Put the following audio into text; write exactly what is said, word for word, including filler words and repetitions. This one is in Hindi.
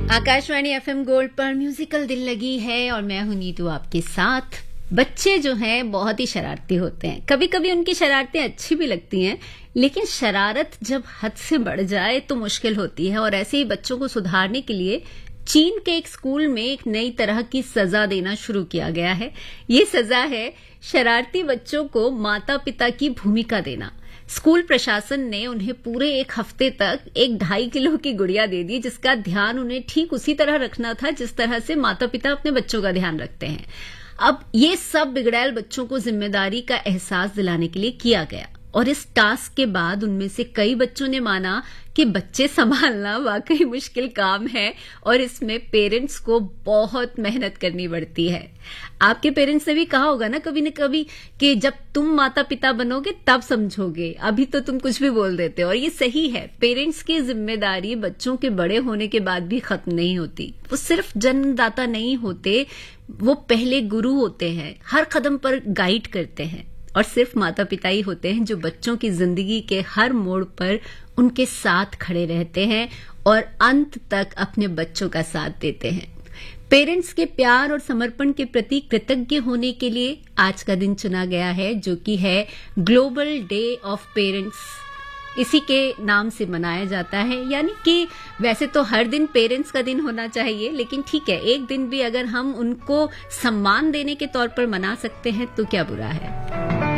आकाशवाणी एफएम गोल्ड पर म्यूजिकल दिल लगी है और मैं हूं नीतू आपके साथ। बच्चे जो हैं बहुत ही शरारती होते हैं। कभी कभी उनकी शरारतें अच्छी भी लगती हैं, लेकिन शरारत जब हद से बढ़ जाए तो मुश्किल होती है। और ऐसे ही बच्चों को सुधारने के लिए चीन के एक स्कूल में एक नई तरह की सजा देना शुरू किया गया है। ये सजा है शरारती बच्चों को माता पिता की भूमिका देना। स्कूल प्रशासन ने उन्हें पूरे एक हफ्ते तक एक ढाई किलो की गुड़िया दे दी, जिसका ध्यान उन्हें ठीक उसी तरह रखना था जिस तरह से माता पिता अपने बच्चों का ध्यान रखते हैं। अब ये सब बिगड़ैल बच्चों को जिम्मेदारी का एहसास दिलाने के लिए किया गया। और इस टास्क के बाद उनमें से कई बच्चों ने माना कि बच्चे संभालना वाकई मुश्किल काम है और इसमें पेरेंट्स को बहुत मेहनत करनी पड़ती है। आपके पेरेंट्स ने भी कहा होगा ना कभी न कभी कि जब तुम माता पिता बनोगे तब समझोगे, अभी तो तुम कुछ भी बोल देते हो। और ये सही है, पेरेंट्स की जिम्मेदारी बच्चों के बड़े होने के बाद भी खत्म नहीं होती। वो सिर्फ जन्मदाता नहीं होते, वो पहले गुरु होते हैं, हर कदम पर गाइड करते हैं। और सिर्फ माता पिता ही होते हैं जो बच्चों की जिंदगी के हर मोड़ पर उनके साथ खड़े रहते हैं और अंत तक अपने बच्चों का साथ देते हैं। पेरेंट्स के प्यार और समर्पण के प्रति कृतज्ञ होने के लिए आज का दिन चुना गया है, जो कि है ग्लोबल डे ऑफ पेरेंट्स। इसी के नाम से मनाया जाता है। यानी कि वैसे तो हर दिन पेरेंट्स का दिन होना चाहिए, लेकिन ठीक है, एक दिन भी अगर हम उनको सम्मान देने के तौर पर मना सकते हैं तो क्या बुरा है।